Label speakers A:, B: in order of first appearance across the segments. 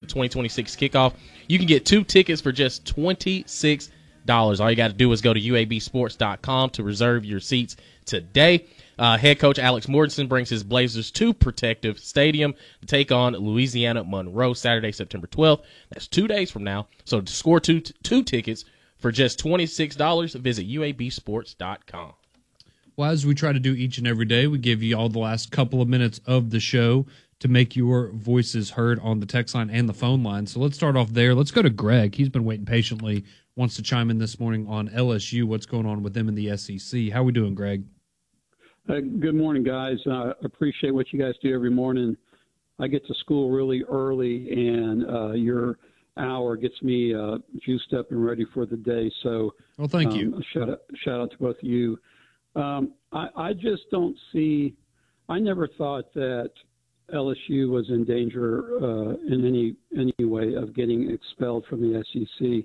A: 2026 kickoff. You can get 2 tickets for just $26. All you got to do is go to uabsports.com to reserve your seats today. Head coach Alex Mortensen brings his Blazers to Protective Stadium to take on Louisiana Monroe Saturday, September 12th. That's 2 days from now. So to score two tickets for just $26, visit uabsports.com.
B: Well, as we try to do each and every day, we give you all the last couple of minutes of the show to make your voices heard on the text line and the phone line. So let's start off there. Let's go to Greg. He's been waiting patiently, wants to chime in this morning on LSU, what's going on with them in the SEC. How we doing, Greg?
C: Good morning, guys. I appreciate what you guys do every morning. I get to school really early, and your hour gets me juiced up and ready for the day. So,
B: well, thank you.
C: Shout out to both of you. I just don't see. I never thought that LSU was in danger in any way of getting expelled from the SEC.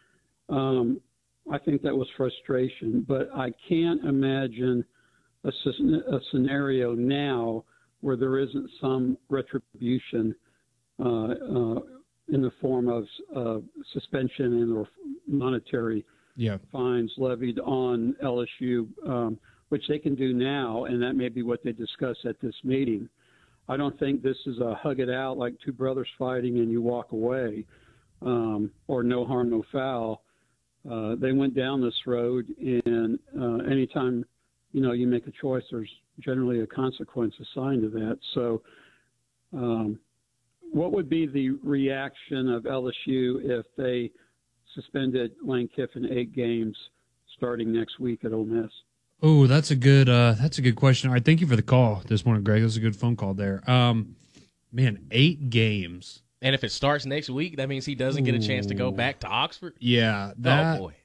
C: I think that was frustration, but I can't imagine a scenario now where there isn't some retribution in the form of suspension and or monetary fines levied on LSU, which they can do now, and that may be what they discuss at this meeting. I don't think this is a hug it out like two brothers fighting and you walk away, or no harm, no foul. They went down this road, and anytime you make a choice, there's generally a consequence assigned to that. So what would be the reaction of LSU if they suspended Lane Kiffin 8 games starting next week at Ole Miss?
B: Oh, that's a good question. All right, thank you for the call this morning, Greg. That's a good phone call there. Man, 8 games.
A: And if it starts next week, that means he doesn't get a chance to go back to Oxford?
B: Yeah.
A: Oh, boy.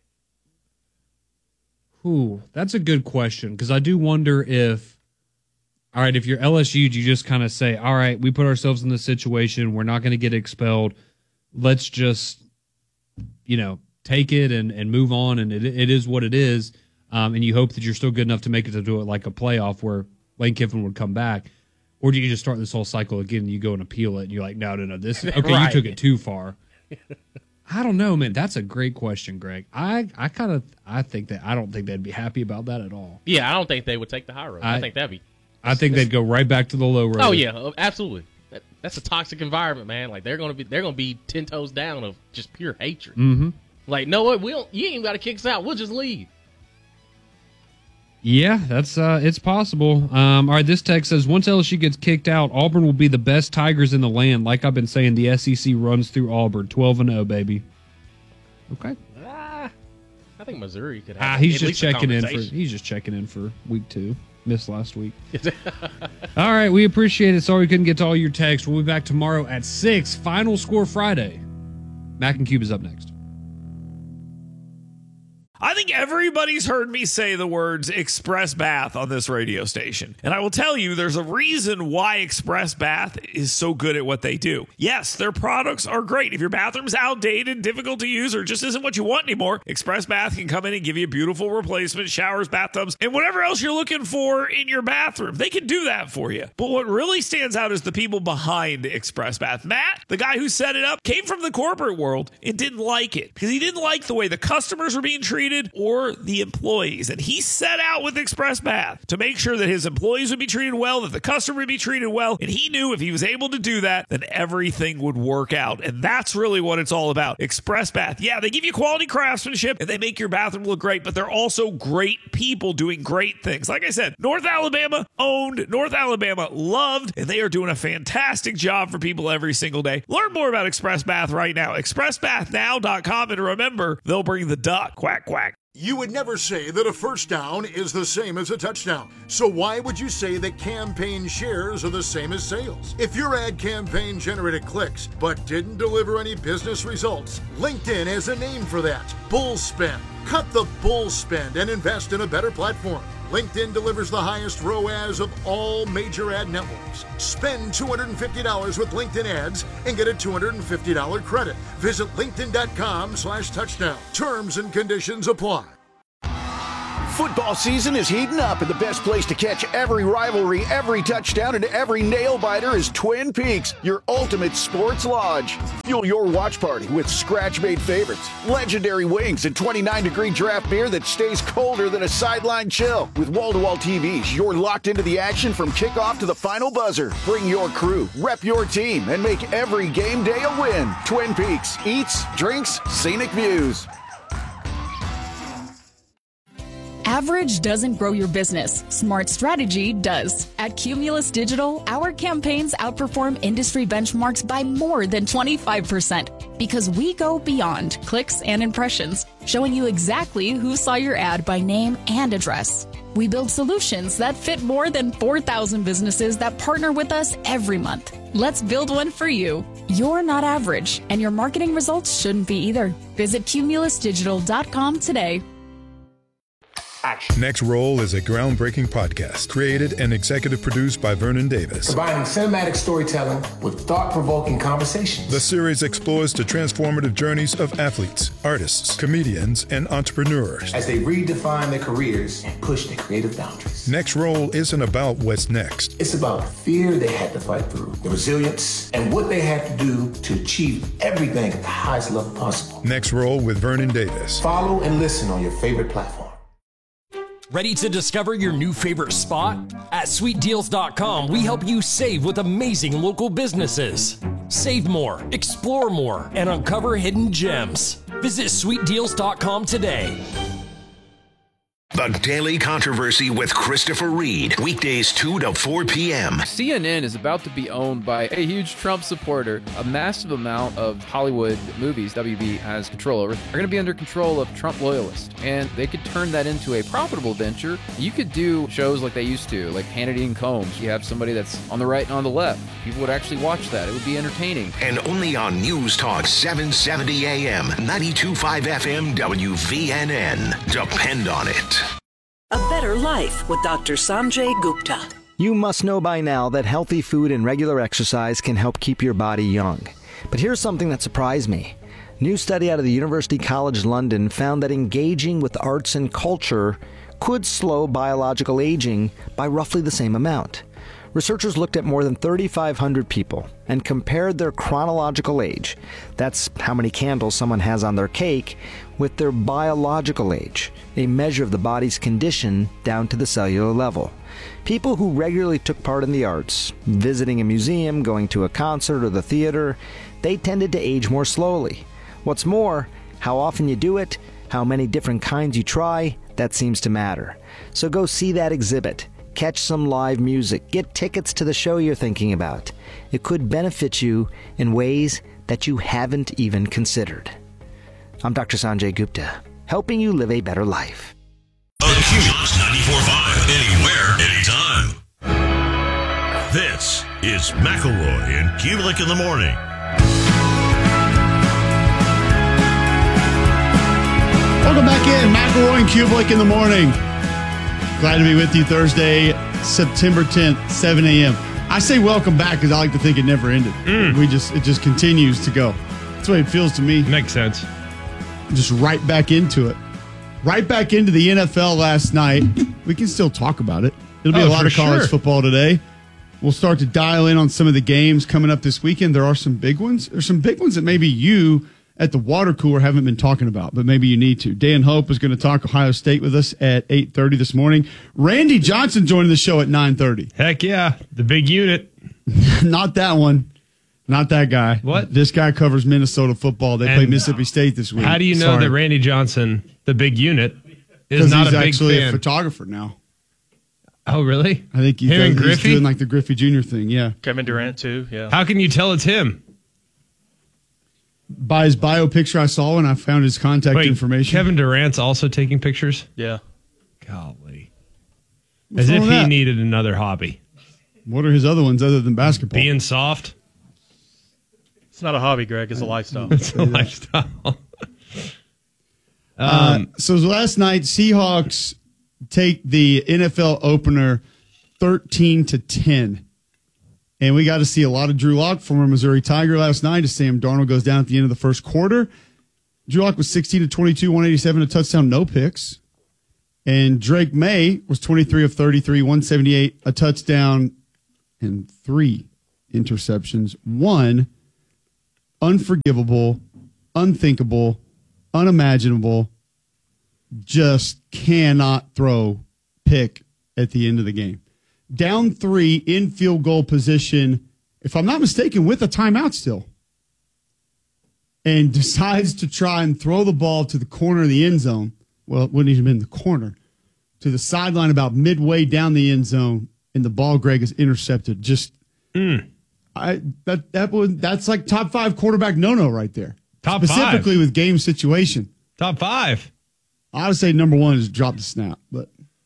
B: Ooh, that's a good question, because I do wonder if, all right, if you're LSU, do you just kind of say, all right, we put ourselves in this situation, we're not going to get expelled, let's just, take it and move on, and it is what it is, and you hope that you're still good enough to make it to do it like a playoff where Lane Kiffin would come back, or do you just start this whole cycle again and you go and appeal it, and you're like, no, this, okay, right. You took it too far. I don't know, man. That's a great question, Greg. I don't think they'd be happy about that at all.
A: Yeah, I don't think they would take the high road. I think
B: they'd go right back to the low road.
A: Oh yeah, absolutely. That's a toxic environment, man. Like they're gonna be 10 toes down of just pure hatred.
B: Mm-hmm.
A: Like, no, what? You ain't even got to kick us out. We'll just leave.
B: Yeah, that's it's possible. All right, this text says, once LSU gets kicked out, Auburn will be the best Tigers in the land. Like I've been saying, the SEC runs through Auburn. 12-0, baby. Okay.
A: I think Missouri could have
B: he's just checking in for week 2. Missed last week. All right, we appreciate it. Sorry we couldn't get to all your texts. We'll be back tomorrow at 6. Final Score Friday. Mac and Cube is up next.
D: I think everybody's heard me say the words Express Bath on this radio station. And I will tell you, there's a reason why Express Bath is so good at what they do. Yes, their products are great. If your bathroom's outdated, difficult to use, or just isn't what you want anymore, Express Bath can come in and give you a beautiful replacement, showers, bathtubs, and whatever else you're looking for in your bathroom. They can do that for you. But what really stands out is the people behind Express Bath. Matt, the guy who set it up, came from the corporate world and didn't like it because he didn't like the way the customers were being treated or the employees. And he set out with Express Bath to make sure that his employees would be treated well, that the customer would be treated well. And he knew if he was able to do that, then everything would work out. And that's really what it's all about. Express Bath. Yeah, they give you quality craftsmanship and they make your bathroom look great, but they're also great people doing great things. Like I said, North Alabama owned, North Alabama loved, and they are doing a fantastic job for people every single day. Learn more about Express Bath right now. ExpressBathNow.com, and remember, they'll bring the duck. Quack, quack.
E: You would never say that a first down is the same as a touchdown. So why would you say that campaign shares are the same as sales? If your ad campaign generated clicks but didn't deliver any business results, LinkedIn has a name for that. Bull spend. Cut the bull spend and invest in a better platform. LinkedIn delivers the highest ROAS of all major ad networks. Spend $250 with LinkedIn ads and get a $250 credit. Visit linkedin.com/touchdown. Terms and conditions apply.
F: Football season is heating up, and the best place to catch every rivalry, every touchdown, and every nail-biter is Twin Peaks, your ultimate sports lodge. Fuel your watch party with scratch-made favorites, legendary wings, and 29-degree draft beer that stays colder than a sideline chill. With wall-to-wall TVs, you're locked into the action from kickoff to the final buzzer. Bring your crew, rep your team, and make every game day a win. Twin Peaks, eats, drinks, scenic views.
G: Average doesn't grow your business. Smart strategy does. At Cumulus Digital, our campaigns outperform industry benchmarks by more than 25% because we go beyond clicks and impressions, showing you exactly who saw your ad by name and address. We build solutions that fit more than 4,000 businesses that partner with us every month. Let's build one for you. You're not average, and your marketing results shouldn't be either. Visit cumulusdigital.com today.
H: Action. Next Roll is a groundbreaking podcast created and executive produced by Vernon Davis.
I: Combining cinematic storytelling with thought-provoking conversations.
H: The series explores the transformative journeys of athletes, artists, comedians, and entrepreneurs
I: as they redefine their careers and push their creative boundaries.
H: Next Roll isn't about what's next.
I: It's about the fear they had to fight through, the resilience, and what they had to do to achieve everything at the highest level possible.
H: Next Roll with Vernon Davis.
I: Follow and listen on your favorite platform.
J: Ready to discover your new favorite spot? At sweetdeals.com, we help you save with amazing local businesses. Save more, explore more, and uncover hidden gems. Visit sweetdeals.com today.
K: The Daily Controversy with Christopher Reed. Weekdays 2 to 4 p.m.
L: CNN is about to be owned by a huge Trump supporter. A massive amount of Hollywood movies WB has control over are going to be under control of Trump loyalists. And they could turn that into a profitable venture. You could do shows like they used to, like Hannity and Combs. You have somebody that's on the right and on the left. People would actually watch that. It would be entertaining.
K: And only on News Talk 770 AM, 92.5 FM, WVNN. Depend on it.
M: A better life with Dr. Sanjay Gupta.
N: You must know by now that healthy food and regular exercise can help keep your body young. But here's something that surprised me. New study out of the University College London found that engaging with arts and culture could slow biological aging by roughly the same amount. Researchers looked at more than 3,500 people and compared their chronological age, that's how many candles someone has on their cake, with their biological age, a measure of the body's condition down to the cellular level. People who regularly took part in the arts, visiting a museum, going to a concert or the theater, they tended to age more slowly. What's more, how often you do it, how many different kinds you try, that seems to matter. So go see that exhibit. Catch some live music. Get tickets to the show you're thinking about. It could benefit you in ways that you haven't even considered. I'm Dr. Sanjay Gupta, helping you live a better life.
O: Cumulus 94.5, anywhere, anytime. This is McElroy and Kubelik in the morning.
P: Welcome back in, McElroy and Kubelik in the morning. Glad to be with you Thursday, September 10th, 7 a.m. I say welcome back because I like to think it never ended. It just continues to go. That's the way it feels to me.
B: Makes sense.
P: Just right back into it. Right back into the NFL last night. We can still talk about it. It'll be a lot of college football today. We'll start to dial in on some of the games coming up this weekend. There are some big ones. There's some big ones that maybe you at the water cooler haven't been talking about, but maybe you need to. Dan Hope is going to talk Ohio State with us at 8:30 this morning. Randy Johnson joining the show at 9:30.
B: Heck yeah, the big unit.
P: Not that one. Not that guy.
B: What?
P: This guy covers Minnesota football. They play Mississippi State this week.
B: How do you know that Randy Johnson, the big unit, is not a big fan? He's actually a photographer now. Oh, really? I think he's doing like the Griffey Jr. thing, yeah.
Q: Kevin Durant, too, yeah.
B: How can you tell it's him?
P: By his bio picture I saw and I found his contact information.
B: Kevin Durant's also taking pictures?
Q: Yeah.
B: Golly. As if he needed another hobby.
P: What are his other ones other than basketball?
B: Being soft?
Q: It's not a hobby, Greg. It's a lifestyle.
B: It's a lifestyle.
P: So last night, Seahawks take the NFL opener 13-10. And we got to see a lot of Drew Lock, former Missouri Tiger, last night as Sam Darnold goes down at the end of the first quarter. Drew Lock was 16-22, 187, a touchdown, no picks. And Drake May was 23 of 33, 178, a touchdown, and 3 interceptions. 1 unforgivable, unthinkable, unimaginable, just cannot throw pick at the end of the game. Down 3 in field goal position, if I'm not mistaken, with a timeout still. And decides to try and throw the ball to the corner of the end zone. Well, it wouldn't even been the corner. To the sideline about midway down the end zone, and the ball, Greg, is intercepted. Just that's like top 5 quarterback no-no right there.
R: Top
P: Specifically
R: 5.
P: with game situation.
R: Top 5.
P: I would say number 1 is drop the snap, but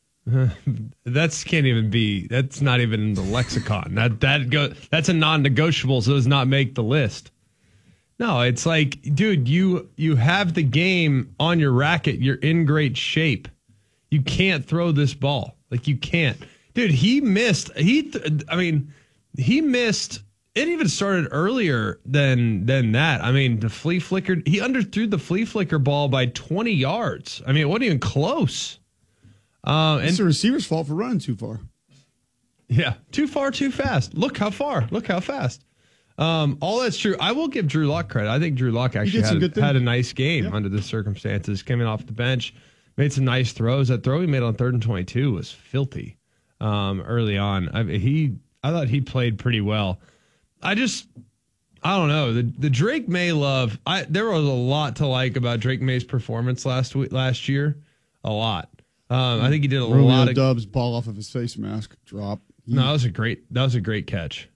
R: that's can't even be. That's not even in the lexicon. That's a non-negotiable, so does not make the list. No, it's like, dude, you have the game on your racket. You're in great shape. You can't throw this ball. Like, you can't. Dude, he missed. He missed. It even started earlier than that. I mean, the flea flicker. He underthrew the flea flicker ball by 20 yards. I mean, it wasn't even close.
P: It's the receiver's fault for running too far.
R: Yeah, too far, too fast. Look how far. Look how fast. All that's true. I will give Drew Lock credit. I think Drew Lock actually had a nice game under the circumstances. Coming off the bench, made some nice throws. That throw he made on 3rd and 22 was filthy early on. I thought he played pretty well. I don't know. The Drake May love. There was a lot to like about Drake May's performance last year. A lot. I think he did a lot of
P: Dubs ball off of his face mask drop.
R: No, that was a great catch.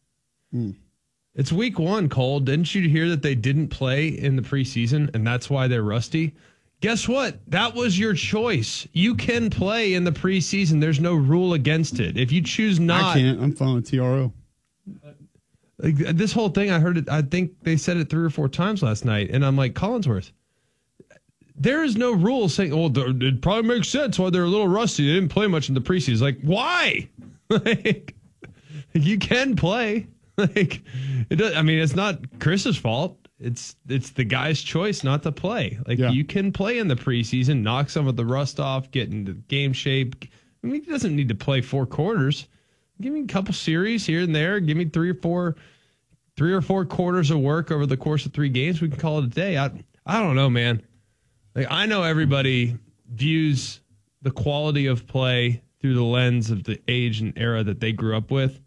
R: It's week 1, Cole. Didn't you hear that they didn't play in the preseason and that's why they're rusty? Guess what? That was your choice. You can play in the preseason. There's no rule against it. If you choose not,
P: I can't. I'm following TRO.
R: Like, this whole thing, I heard it. I think they said it 3 or 4 times last night, and I'm like, Collinsworth, there is no rule saying, "Oh, it probably makes sense why they're a little rusty. They didn't play much in the preseason." Like, why? Like, you can play. Like, it does, I mean, it's not Chris's fault. It's the guy's choice not to play. Like, you can play in the preseason, knock some of the rust off, get into game shape. I mean, he doesn't need to play 4 quarters. Give me a couple series here and there. Give me 3 or 4 quarters of work over the course of 3 games. We can call it a day. I don't know, man. Like, I know everybody views the quality of play through the lens of the age and era that they grew up with.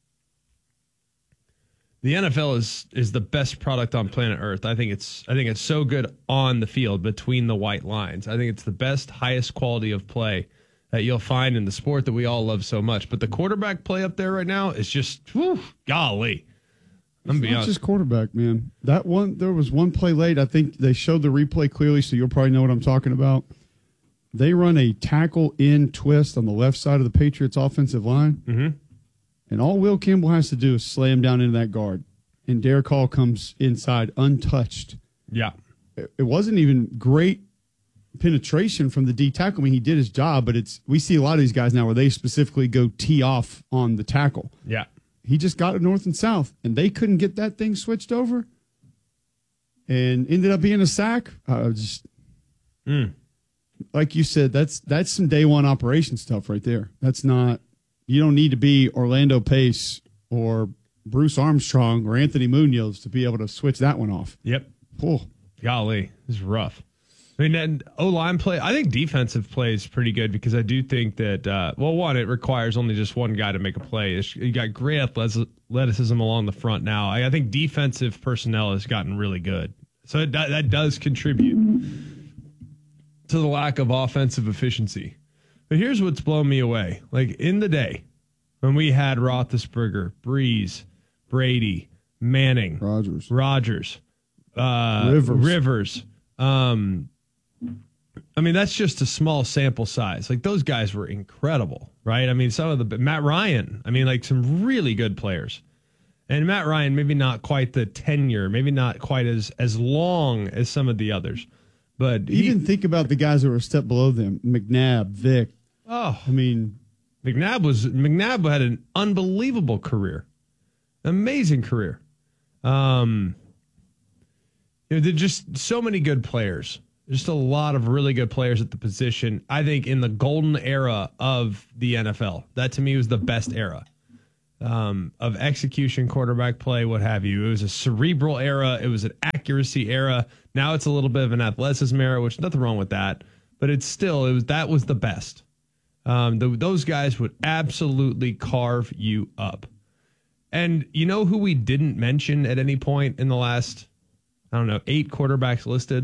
R: The NFL is the best product on planet Earth. I think it's so good on the field between the white lines. I think it's the best, highest quality of play that you'll find in the sport that we all love so much. But the quarterback play up there right now is just, golly.
P: It's not just quarterback, man. There was one play late. I think they showed the replay clearly, so you'll probably know what I'm talking about. They run a tackle in twist on the left side of the Patriots offensive line.
R: Mm-hmm.
P: And all Will Campbell has to do is slam down into that guard. And Derek Hall comes inside untouched.
R: Yeah.
P: It wasn't even great penetration from the D tackle. I mean, he did his job, but we see a lot of these guys now where they specifically go tee off on the tackle.
R: Yeah.
P: He just got it north and south, and they couldn't get that thing switched over. And ended up being a sack. Like you said, that's some day one operation stuff right there. That's not. You don't need to be Orlando Pace or Bruce Armstrong or Anthony Munoz to be able to switch that one off.
R: Yep.
P: Cool.
R: Golly, this is rough. I mean, O-line play, I think defensive play is pretty good because I do think that, one, it requires only just one guy to make a play. You got great athleticism along the front now. I think defensive personnel has gotten really good. So that does contribute to the lack of offensive efficiency. But here's what's blown me away. Like, in the day, when we had Roethlisberger, Breeze, Brady, Manning, Rodgers, Rivers. I mean, that's just a small sample size. Like, those guys were incredible, right? I mean, Matt Ryan, I mean, like, some really good players. And Matt Ryan, maybe not quite the tenure, maybe not quite as long as some of the others. But
P: even think about the guys that were a step below them. McNabb, Vic.
R: Oh,
P: I mean,
R: McNabb had an unbelievable career, amazing career. There are just so many good players Just a lot of really good players at the position. I think in the golden era of the NFL, that to me was the best era of execution, quarterback play, what have you. It was a cerebral era. It was an accuracy era. Now it's a little bit of an athleticism era, which nothing wrong with that. But that was the best. Those guys would absolutely carve you up. And you know who we didn't mention at any point in the last, 8 quarterbacks listed?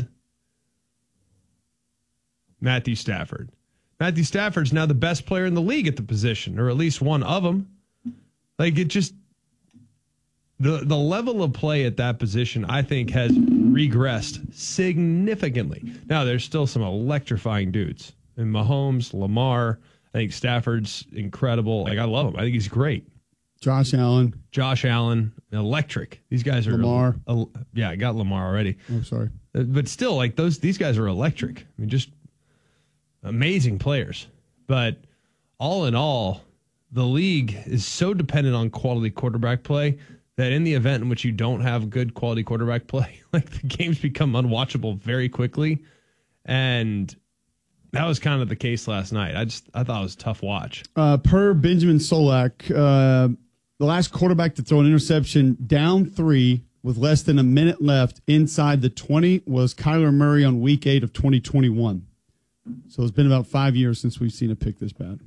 R: Matthew Stafford. Matthew Stafford's now the best player in the league at the position, or at least one of them. Like, it just, the level of play at that position, I think, has regressed significantly. Now, there's still some electrifying dudes. And Mahomes, Lamar, I think Stafford's incredible. Like, I love him. I think he's great.
P: Josh Allen,
R: electric. These guys are
P: Lamar.
R: I got Lamar already.
P: Oh, sorry.
R: But still, like these guys are electric. I mean, just amazing players. But all in all, the league is so dependent on quality quarterback play that in the event in which you don't have good quality quarterback play, like the games become unwatchable very quickly. And that was kind of the case last night. I thought it was a tough watch.
P: Per Benjamin Solak, the last quarterback to throw an interception down 3 with less than a minute left inside the 20 was Kyler Murray on week 8 of 2021. So it's been about 5 years since we've seen a pick this bad.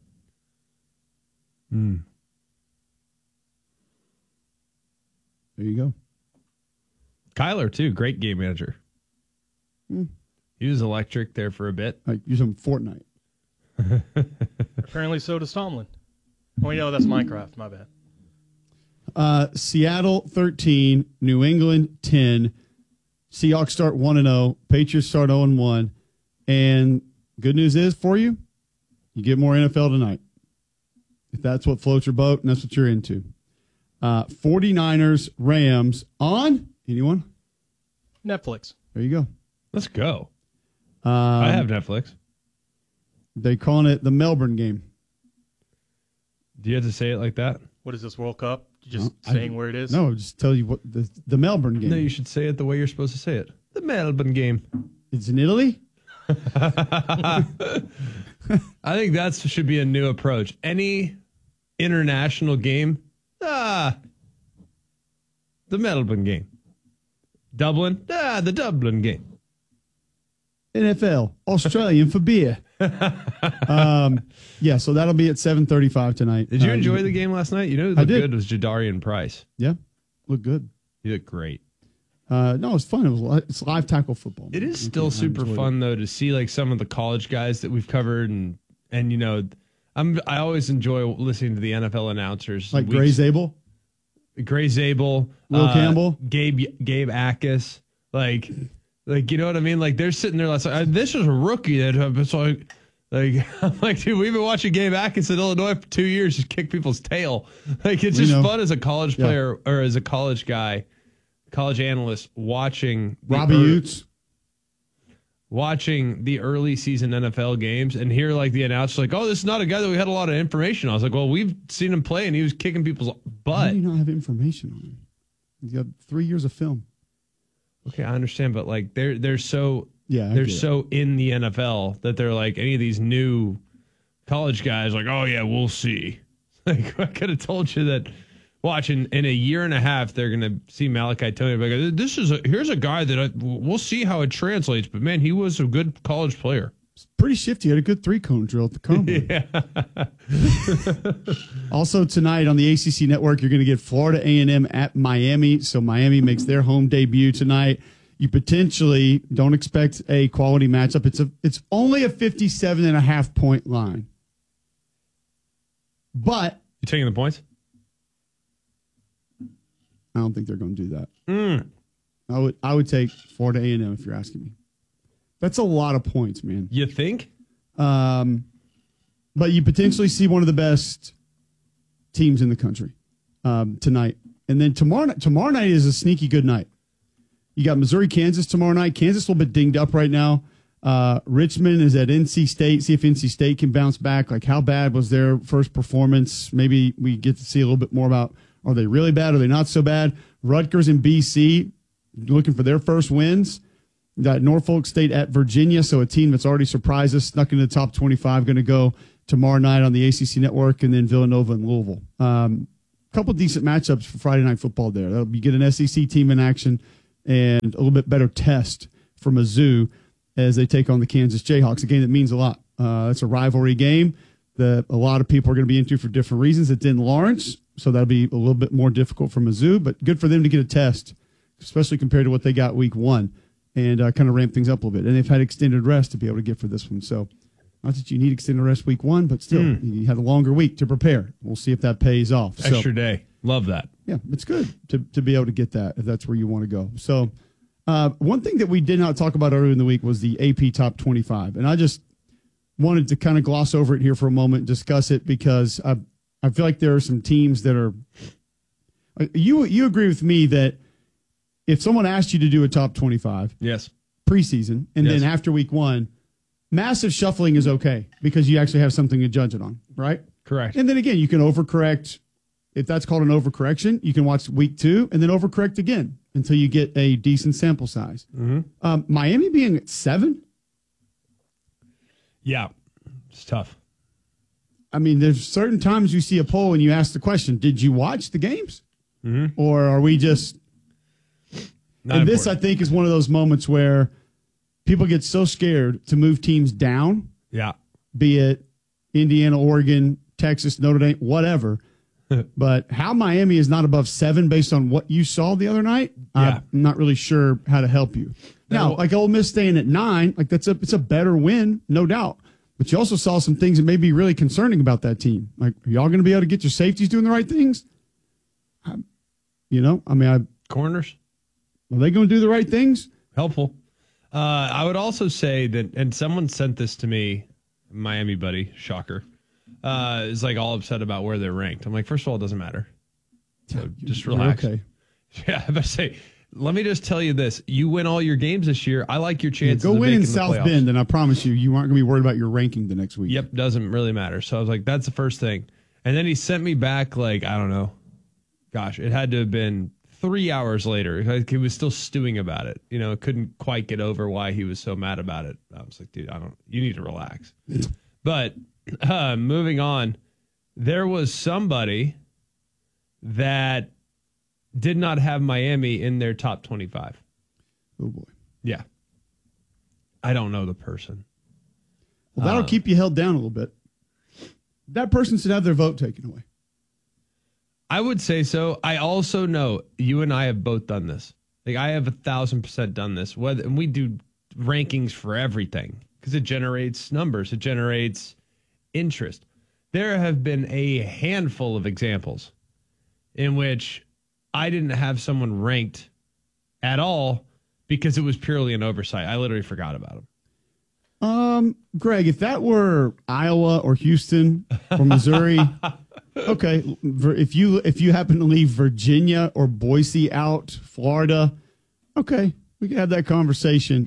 P: There you go.
R: Kyler, too. Great game manager. He was electric there for a bit.
P: Like, use him Fortnite.
Q: Apparently so does Tomlin. Oh, that's Minecraft. My bad.
P: Seattle 13, New England 10. Seahawks start 1-0. Patriots start 0-1. And good news is for you, you get more NFL tonight. If that's what floats your boat and that's what you're into. 49ers, Rams on anyone?
Q: Netflix.
P: There you go.
R: Let's go. I have Netflix.
P: They calling it the Melbourne game.
R: Do you have to say it like that?
Q: What is this, World Cup? Just saying where it is?
P: No, just tell you what the Melbourne game.
R: No, you should say it the way you're supposed to say it. The Melbourne game.
P: It's in Italy?
R: I think that should be a new approach. Any international game, the Melbourne game. Dublin, the Dublin game.
P: NFL, Australian for beer. Yeah, so that'll be at 7:35 tonight.
R: Did you enjoy the game last night? You know who looked good was Jadarian Price.
P: Yeah, looked good.
R: He looked great.
P: No, it's fun. It's live tackle football.
R: It is still super fun though to see like some of the college guys that we've covered and I always enjoy listening to the NFL announcers
P: like Gray Zabel, Will Campbell,
R: Gabe Akis, like you know what I mean? Like they're sitting there like this is a rookie that I'm like, dude, we've been watching Gabe Akis at Illinois for 2 years just kick people's tail. Like it's just fun as a college player or as a college guy. College analyst watching
P: Robbie Utes,
R: watching the early season NFL games and hear like the announcer like, oh, this is not a guy that we had a lot of information on. I was like, well, we've seen him play and he was kicking people's butt.
P: How do you not have information on him? He's got 3 years of film.
R: Okay, I understand, but like they're so so in the NFL that they're like any of these new college guys like, oh yeah, we'll see. Like I could have told you that. Watch in a year and a half, they're going to see Malachi Tony. Like, here's a guy that we'll see how it translates. But man, he was a good college player.
P: It's pretty shifty. He had a good 3-cone drill at the combine. Also tonight on the ACC Network, you're going to get Florida A&M at Miami. So Miami makes their home debut tonight. You potentially don't expect a quality matchup. It's only a 57.5 point line. But
R: you taking the points?
P: I don't think they're going to do that. I would take Florida A&M if you're asking me. That's a lot of points, man.
R: You think?
P: But you potentially see one of the best teams in the country tonight. And then tomorrow night is a sneaky good night. You got Missouri, Kansas tomorrow night. Kansas a little bit dinged up right now. Richmond is at NC State. See if NC State can bounce back. Like, how bad was their first performance? Maybe we get to see a little bit more about, are they really bad? Are they not so bad? Rutgers and BC looking for their first wins. Got Norfolk State at Virginia, so a team that's already surprised us, snuck into the top 25, going to go tomorrow night on the ACC Network, and then Villanova and Louisville. Couple decent matchups for Friday Night Football there. You get an SEC team in action and a little bit better test for Mizzou as they take on the Kansas Jayhawks, a game that means a lot. It's a rivalry game that a lot of people are going to be into for different reasons. It's in Lawrence, so that'll be a little bit more difficult for Mizzou, but good for them to get a test, especially compared to what they got week one, and kind of ramp things up a little bit. And they've had extended rest to be able to get for this one. So not that you need extended rest week one, but still, you had a longer week to prepare. We'll see if that pays off.
R: Extra day. Love that.
P: Yeah, it's good to be able to get that if that's where you want to go. So one thing that we did not talk about earlier in the week was the AP Top 25. And I just wanted to kind of gloss over it here for a moment and discuss it because I feel like there are some teams that are – you agree with me that if someone asked you to do a Top 25 preseason and then after week one, massive shuffling is okay because you actually have something to judge it on, right?
R: Correct.
P: And then again, you can overcorrect. If that's called an overcorrection, you can watch week 2 and then overcorrect again until you get a decent sample size. Miami being at 7?
R: Yeah, it's tough.
P: I mean, there's certain times you see a poll and you ask the question, did you watch the games? Or are we just... And this, I think, is one of those moments where people get so scared to move teams down.
R: Yeah.
P: Be it Indiana, Oregon, Texas, Notre Dame, whatever. But how Miami is not above 7 based on what you saw the other night, I'm not really sure how to help you. Now, like Ole Miss staying at 9, like it's a better win, no doubt. But you also saw some things that may be really concerning about that team. Like, are y'all going to be able to get your safeties doing the right things?
R: Corners?
P: Are they going to do the right things?
R: Helpful. I would also say that, and someone sent this to me, Miami buddy, shocker, is like all upset about where they're ranked. I'm like, first of all, it doesn't matter. So just relax.
P: Okay.
R: Yeah, I say, let me just tell you this. You win all your games this year. I like your chances
P: go
R: of
P: win
R: making
P: in South
R: the playoffs.
P: Bend, and I promise you aren't going to be worried about your ranking the next week.
R: Yep, doesn't really matter. So I was like, that's the first thing. And then he sent me back like, I don't know. Gosh, it had to have been 3 hours later. Like, he was still stewing about it. You know, couldn't quite get over why he was so mad about it. I was like, dude, you need to relax. But moving on, there was somebody that did not have Miami in their top 25.
P: Oh, boy.
R: Yeah. I don't know the person.
P: Well, that'll keep you held down a little bit. That person should have their vote taken away.
R: I would say so. I also know you and I have both done this. Like, I have 1,000% done this. And we do rankings for everything because it generates numbers. It generates interest. There have been a handful of examples in which I didn't have someone ranked at all because it was purely an oversight. I literally forgot about them.
P: Greg, if that were Iowa or Houston or Missouri, okay. If you happen to leave Virginia or Boise out, Florida, okay, we can have that conversation.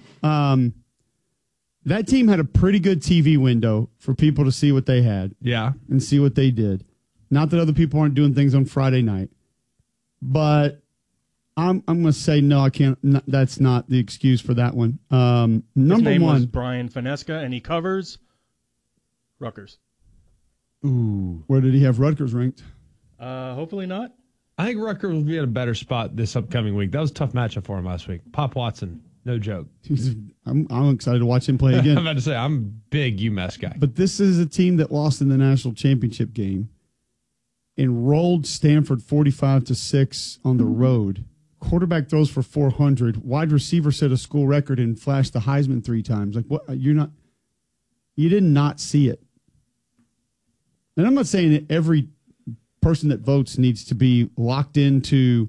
P: That team had a pretty good TV window for people to see what they had.
R: Yeah.
P: And see what they did. Not that other people aren't doing things on Friday night, but I'm going to say no. I can't. That's not the excuse for that one.
Q: His
P: Number
Q: name
P: one,
Q: was Brian Finesca, and he covers Rutgers.
P: Ooh, where did he have Rutgers ranked?
Q: Hopefully not.
R: I think Rutgers will be in a better spot this upcoming week. That was a tough matchup for him last week. Pop Watson, no joke.
P: I'm excited to watch him play again.
R: I'm about to say, I'm a big UMass guy.
P: But this is a team that lost in the national championship game and rolled Stanford 45-6 on the road. Quarterback throws for 400. Wide receiver set a school record and flashed the Heisman 3 times. Like, what? You did not see it. And I'm not saying that every person that votes needs to be locked into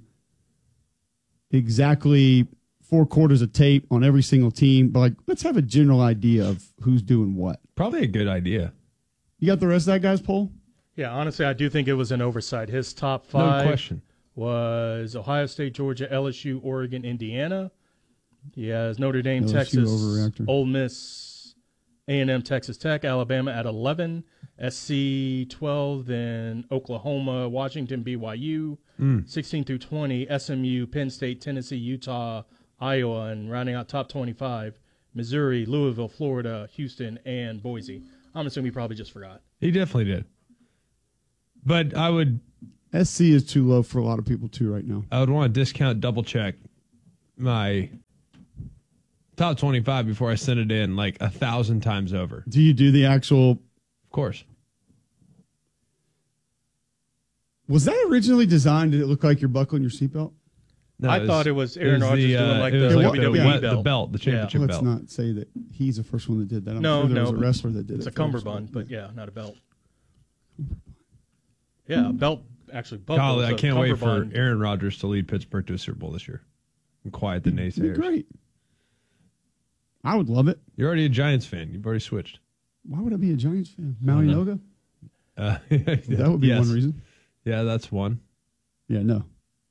P: exactly 4 quarters of tape on every single team, but like, let's have a general idea of who's doing what.
R: Probably a good idea.
P: You got the rest of that guy's poll?
Q: Yeah, honestly, I do think it was an oversight. His top 5
R: no question.
Q: Was Ohio State, Georgia, LSU, Oregon, Indiana. He has Notre Dame,
P: LSU
Q: Texas,
P: overreactor.
Q: Ole Miss, A&M, Texas Tech, Alabama at 11, SC 12, then Oklahoma, Washington, BYU, 16 through 20, SMU, Penn State, Tennessee, Utah, Iowa, and rounding out top 25, Missouri, Louisville, Florida, Houston, and Boise. I'm assuming he probably just forgot.
R: He definitely did. But I would...
P: SC is too low for a lot of people, too, right now.
R: I would want to discount, double-check my top 25 before I send it in like 1,000 times over.
P: Do you do the actual...
R: Of course.
P: Was that originally designed? Did it look like you're buckling your seatbelt?
Q: No, I thought it was Aaron Rodgers doing like the WWE belt.
R: The belt, the championship
P: Let's
R: belt.
P: not say that he's the first one that did that. I'm
Q: No,
P: sure there was a wrestler that did it.
Q: It's a cummerbund, but yeah, not a belt. Yeah, a belt, actually.
R: Golly, I can't wait for Aaron Rodgers to lead Pittsburgh to a Super Bowl this year and quiet the naysayers.
P: Great. I would love it.
R: You're already a Giants fan. You've already switched.
P: Why would I be a Giants fan? Maui Noga? That would be
R: yes.
P: one reason.
R: Yeah, that's one.
P: Yeah, no.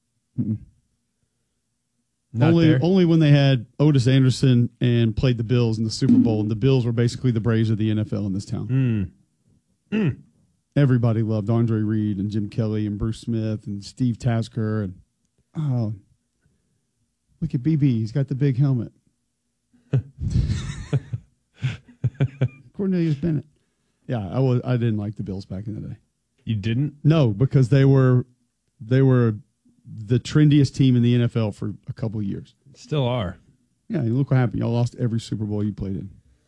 P: Only when they had Otis Anderson and played the Bills in the Super Bowl, and the Bills were basically the Braves of the NFL in this town. Everybody loved Andre Reed and Jim Kelly and Bruce Smith and Steve Tasker. And look at BB. He's got the big helmet. Cornelius Bennett. Yeah, I didn't like the Bills back in the day.
R: You didn't?
P: No, because they were the trendiest team in the NFL for a couple of years.
R: Still are.
P: Yeah, look what happened. Y'all lost every Super Bowl you played in.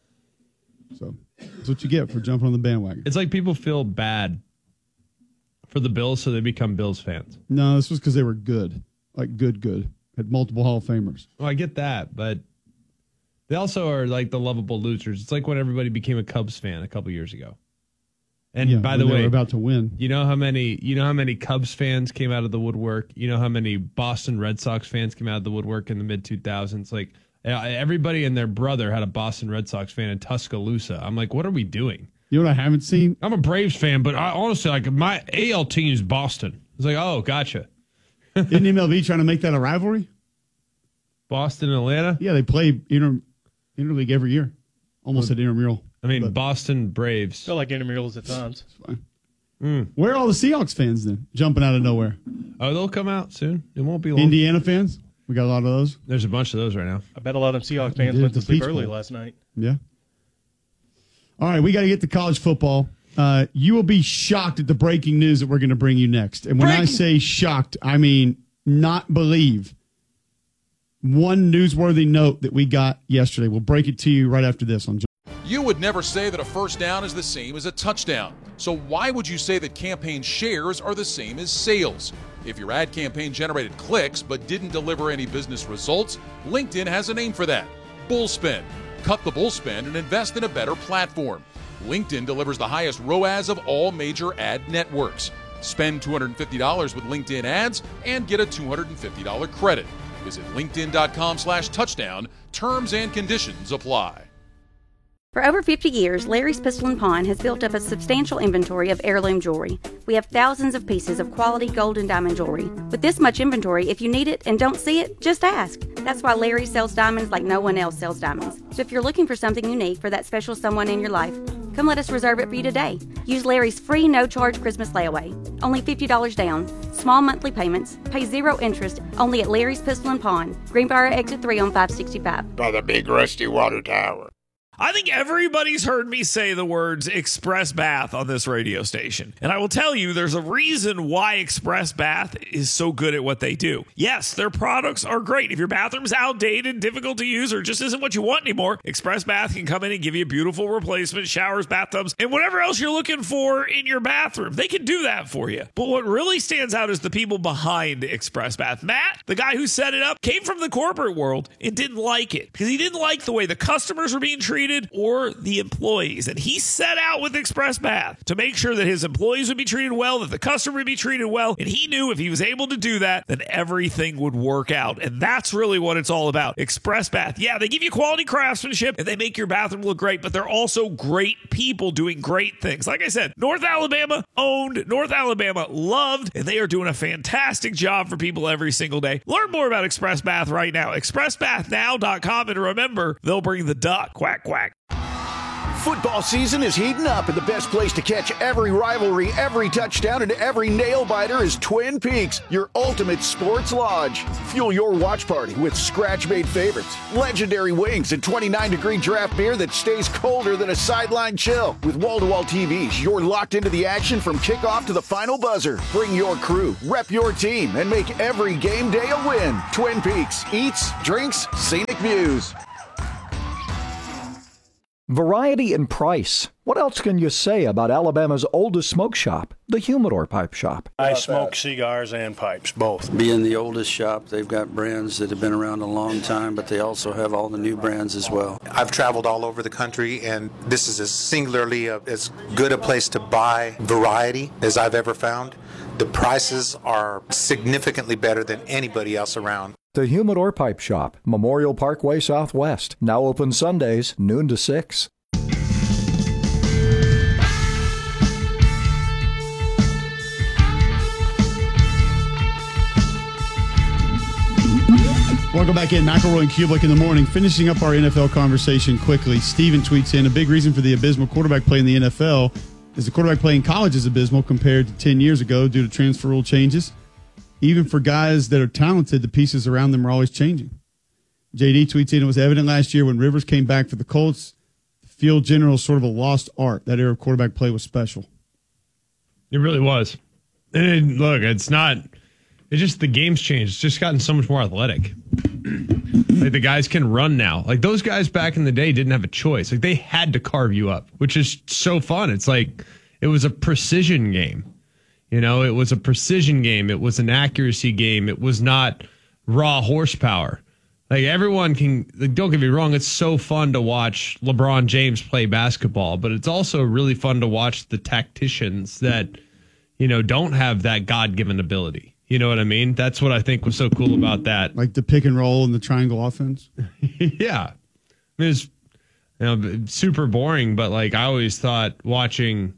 P: So that's what you get for jumping on the bandwagon.
R: It's like people feel bad for the Bills, so they become Bills fans.
P: No, this was because they were good. Like good. Had multiple Hall of Famers.
R: Well, I get that, but they also are like the lovable losers. It's like when everybody became a Cubs fan a couple years ago. And by the way,
P: they were about to win.
R: You know how many Cubs fans came out of the woodwork? You know how many Boston Red Sox fans came out of the woodwork in the mid-2000s? Like everybody and their brother had a Boston Red Sox fan in Tuscaloosa. I'm like, what are we doing?
P: You know what I haven't seen?
R: I'm a Braves fan, but I honestly, like, my AL team is Boston. It's like, oh, gotcha.
P: Isn't MLB trying to make that a rivalry?
R: Boston and Atlanta?
P: Yeah, they play interleague every year. Almost at intramural.
R: I mean, Boston Braves.
Q: Feel like intramurals at times.
P: It's fine. Where are all the Seahawks fans then? Jumping out of nowhere.
R: Oh, they'll come out soon. It won't be long.
P: Indiana fans? We got a lot of those.
R: There's a bunch of those right now.
Q: I bet a lot of them Seahawks fans went to sleep early last night.
P: Yeah. All right, we got to get to college football. You will be shocked at the breaking news that we're going to bring you next. And when I say shocked, I mean not believe. One newsworthy note that we got yesterday. We'll break it to you right after this on.
S: You would never say that a first down is the same as a touchdown. So why would you say that campaign shares are the same as sales? If your ad campaign generated clicks but didn't deliver any business results, LinkedIn has a name for that. Bullspend. Cut the bullspend and invest in a better platform. LinkedIn delivers the highest ROAS of all major ad networks. Spend $250 with LinkedIn ads and get a $250 credit. Visit linkedin.com/touchdown. Terms and conditions apply.
T: For over 50 years, Larry's Pistol & Pawn has built up a substantial inventory of heirloom jewelry. We have thousands of pieces of quality gold and diamond jewelry. With this much inventory, if you need it and don't see it, just ask. That's why Larry sells diamonds like no one else sells diamonds. So if you're looking for something unique for that special someone in your life, come let us reserve it for you today. Use Larry's free no-charge Christmas layaway. Only $50 down. Small monthly payments. Pay 0 interest. Only at Larry's Pistol & Pawn. Greenbrier Exit 3 on 565.
U: By the big rusty water tower.
D: I think everybody's heard me say the words Express Bath on this radio station. And I will tell you, there's a reason why Express Bath is so good at what they do. Yes, their products are great. If your bathroom's outdated, difficult to use, or just isn't what you want anymore, Express Bath can come in and give you a beautiful replacement, showers, bathtubs, and whatever else you're looking for in your bathroom. They can do that for you. But what really stands out is the people behind Express Bath. Matt, the guy who set it up, came from the corporate world and didn't like it because he didn't like the way the customers were being treated or the employees. And he set out with Express Bath to make sure that his employees would be treated well, that the customer would be treated well. And he knew if he was able to do that, then everything would work out. And that's really what it's all about. Express Bath. Yeah, they give you quality craftsmanship and they make your bathroom look great, but they're also great people doing great things. Like I said, North Alabama owned, North Alabama loved, and they are doing a fantastic job for people every single day. Learn more about Express Bath right now. ExpressBathNow.com. And remember, they'll bring the duck. Quack, quack.
F: Football season is heating up, and the best place to catch every rivalry, every touchdown, and every nail-biter is Twin Peaks, your ultimate sports lodge. Fuel your watch party with scratch-made favorites, legendary wings, and 29-degree draft beer that stays colder than a sideline chill. With wall-to-wall TVs, you're locked into the action from kickoff to the final buzzer. Bring your crew, rep your team, and make every game day a win. Twin Peaks, eats, drinks, scenic views.
C: Variety and price. What else can you say about Alabama's oldest smoke shop, the Humidor Pipe Shop?
V: I smoke cigars and pipes, both.
W: Being the oldest shop, they've got brands that have been around a long time, but they also have all the new brands as well.
X: I've traveled all over the country, and this is as singularly as good a place to buy variety as I've ever found. The prices are significantly better than anybody else around.
C: The Humidor Pipe Shop, Memorial Parkway Southwest. Now open Sundays, noon to 6.
P: Welcome back in. McElroy and Kubelik in the morning. Finishing up our NFL conversation quickly. Steven tweets in, a big reason for the abysmal quarterback play in the NFL is the quarterback play in college is abysmal compared to 10 years ago due to transfer rule changes. Even for guys that are talented, the pieces around them are always changing. JD tweets in, it was evident last year when Rivers came back for the Colts, the field general is sort of a lost art. That era of quarterback play was special.
R: It really was. And look, it's just the game's changed. It's just gotten so much more athletic. Like the guys can run now. Like those guys back in the day didn't have a choice. Like they had to carve you up, which is so fun. It's like it was a precision game. You know, it was a precision game. It was an accuracy game. It was not raw horsepower. Like everyone can, like, don't get me wrong, it's so fun to watch LeBron James play basketball, but it's also really fun to watch the tacticians that, you know, don't have that God-given ability. You know what I mean? That's what I think was so cool about that.
P: Like the pick and roll and the triangle offense?
R: Yeah. I mean, it's super boring, but like I always thought watching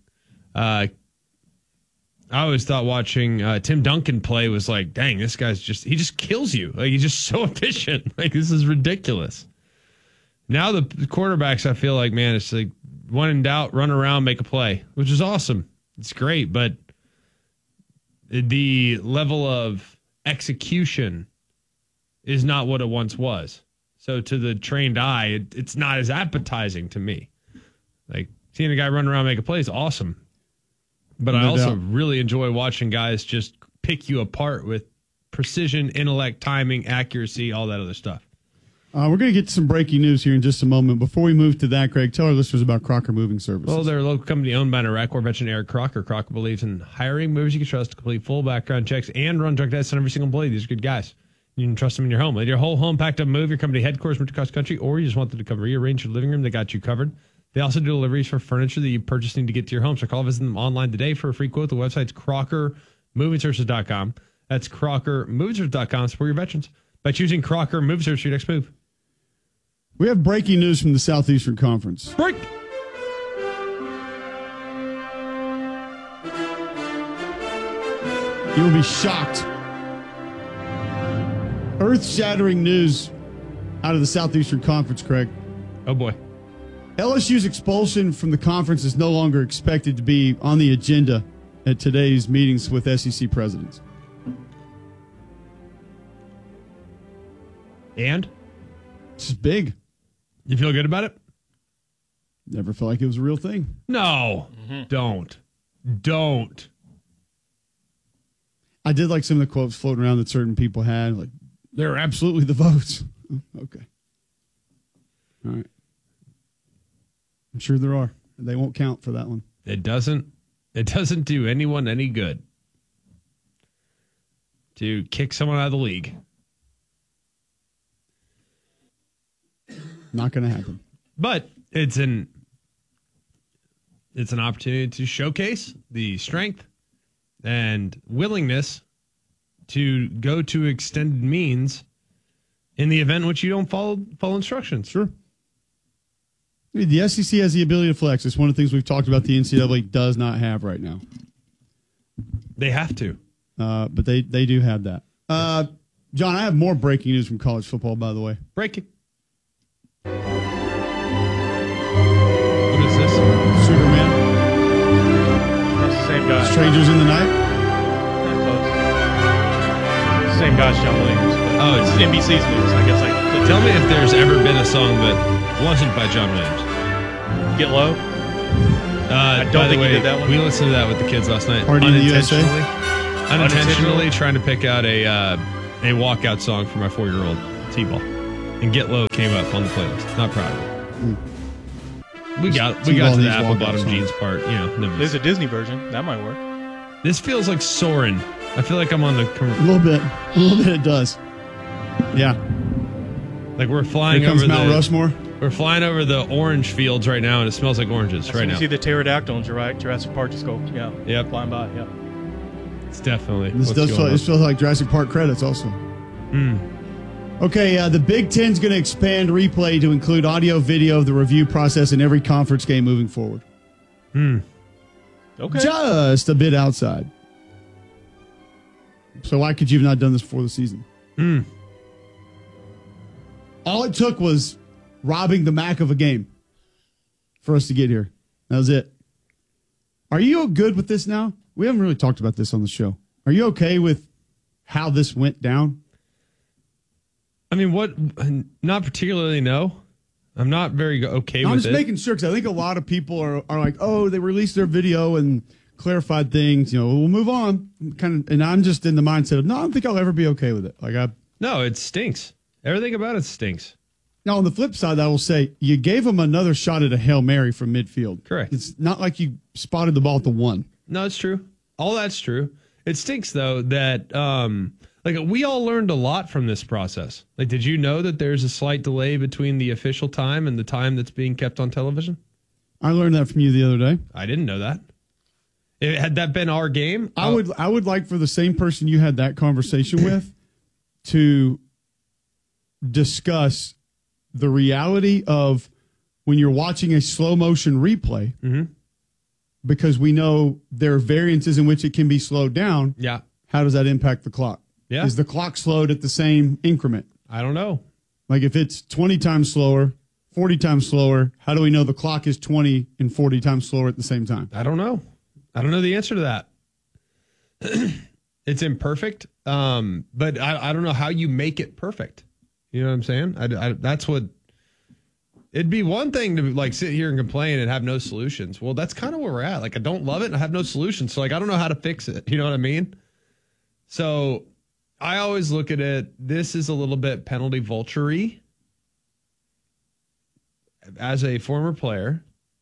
R: Tim Duncan play was like, dang, this guy's he just kills you. Like he's just so efficient. Like this is ridiculous. Now the quarterbacks, I feel like, man, it's like when in doubt, run around, make a play, which is awesome. It's great, but the level of execution is not what it once was. So to the trained eye, it's not as appetizing to me. Like seeing a guy run around, make a play is awesome. But I also really enjoy watching guys just pick you apart with precision, intellect, timing, accuracy, all that other stuff.
P: We're going to get to some breaking news here in just a moment. Before we move to that, Greg, tell our listeners about Crocker Moving Services.
R: Well, they're a local company owned by an Iraq War veteran, Eric Crocker. Crocker believes in hiring movers you can trust to complete full background checks and run drug tests on every single employee. These are good guys. You can trust them in your home. Whether your whole home packed up move, your company headquarters moved across the country, or you just want them to come rearrange your living room, they got you covered. They also do deliveries for furniture that you purchase need to get to your home. So call visit them online today for a free quote. The website's CrockerMovingServices.com. That's CrockerMovingServices.com. Support your veterans by choosing Crocker Moving Services for your next move.
P: We have breaking news from the Southeastern Conference.
R: Break!
P: You will be shocked. Earth-shattering news out of the Southeastern Conference, Craig.
R: Oh, boy.
P: LSU's expulsion from the conference is no longer expected to be on the agenda at today's meetings with SEC presidents.
R: And?
P: This is big.
R: You feel good about it?
P: Never felt like it was a real thing.
R: No. Don't.
P: I did like some of the quotes floating around that certain people had. Like, they're absolutely the votes. Okay. All right. I'm sure there are. They won't count for that one.
R: It doesn't do anyone any good to kick someone out of the league.
P: Not going to happen.
R: But it's an opportunity to showcase the strength and willingness to go to extended means in the event in which you don't follow instructions.
P: Sure. The SEC has the ability to flex. It's one of the things we've talked about the NCAA does not have right now.
R: They have to.
P: But they do have that. John, I have more breaking news from college football, by the way.
R: Breaking. What is this?
Q: guy.
P: Strangers in the Night?
Q: Yeah, close. Same guy as John Williams. But it's NBC's news. I guess
R: Tell me if there's ever been a song that wasn't by John Williams.
Q: Get Low? I don't think he did that one.
R: We listened to that with the kids last night.
P: Party in the USA?
R: Unintentionally trying to pick out a walkout song for my 4-year-old T-Ball. And Get Low came up on the playlist. Not proud of it. We got to the apple bottom jeans part.
Q: There's a Disney version. That might work.
R: This feels like Soarin'. I feel like I'm on the...
P: A little bit it does. Yeah.
R: Like we're flying
P: Here comes
R: over
P: Mount Rushmore.
R: We're flying over the orange fields right now, and it smells like oranges right now.
Q: You see the pterodactyl in Jurassic Park just go, flying by. Yeah.
R: It's definitely.
P: This feels like Jurassic Park credits also. Okay, the Big Ten's going to expand replay to include audio, video of the review process in every conference game moving forward.
Q: Okay.
P: Just a bit outside. So why could you have not done this before the season? All it took was robbing the MAC of a game for us to get here. That was it. Are you good with this now? We haven't really talked about this on the show. Are you okay with how this went down?
R: I mean, not particularly, no. I'm not very okay with it.
P: I'm just making sure, because I think a lot of people are like, oh, they released their video and clarified things. We'll move on. And I'm just in the mindset of, no, I don't think I'll ever be okay with it.
R: No, it stinks. Everything about it stinks.
P: Now, on the flip side, I will say, you gave them another shot at a Hail Mary from midfield.
R: Correct.
P: It's not like you spotted the ball at the 1.
R: No, it's true. All that's true. It stinks, though, that we all learned a lot from this process. Did you know that there's a slight delay between the official time and the time that's being kept on television?
P: I learned that from you the other day.
R: I didn't know that. Had that been our game?
P: I would like for the same person you had that conversation with to discuss the reality of when you're watching a slow motion replay, because we know there are variances in which it can be slowed down.
R: Yeah.
P: How does that impact the clock?
R: Yeah.
P: Is the clock slowed at the same increment?
R: I don't know.
P: Like if it's 20 times slower, 40 times slower, how do we know the clock is 20 and 40 times slower at the same time?
R: I don't know. I don't know the answer to that. It's imperfect, but I don't know how you make it perfect. You know what I'm saying? That's what... It'd be one thing to sit here and complain and have no solutions. Well, that's kind of where we're at. I don't love it and I have no solutions. So I don't know how to fix it. You know what I mean? So I always look at it. This is a little bit penalty vulture-y. As a former player,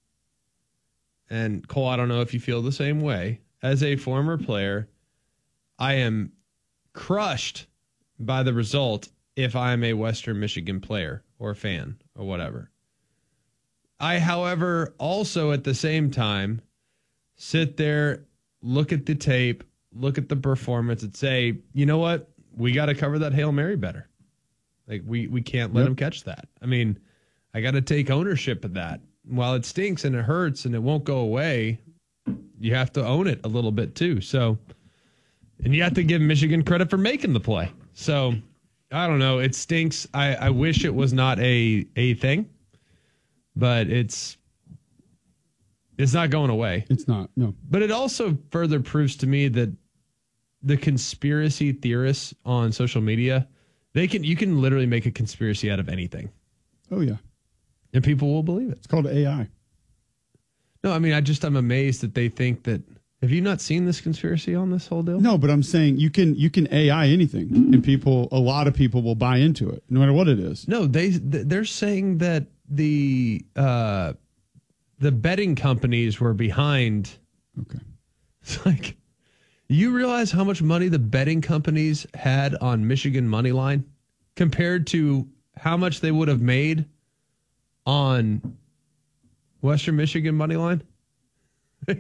R: and Cole, I don't know if you feel the same way. As a former player, I am crushed by the result if I am a Western Michigan player or fan or whatever. I, however, also at the same time sit there, look at the tape, look at the performance, and say, you know what? We got to cover that Hail Mary better. We can't let him catch that. I mean, I got to take ownership of that. While it stinks and it hurts and it won't go away, you have to own it a little bit too. So, and you have to give Michigan credit for making the play. So, I don't know. It stinks. I wish it was not a thing, but it's not going away.
P: It's not, no.
R: But it also further proves to me that the conspiracy theorists on social media, you can literally make a conspiracy out of anything.
P: Oh, yeah.
R: And people will believe it.
P: It's called AI.
R: No, I mean, I'm amazed that they think that. Have you not seen this conspiracy on this whole deal?
P: No, but I'm saying you can AI anything, and a lot of people will buy into it, no matter what it is.
R: No, they're saying that the betting companies were behind.
P: Okay,
R: it's like, you realize how much money the betting companies had on Michigan money line compared to how much they would have made on Western Michigan money line? Do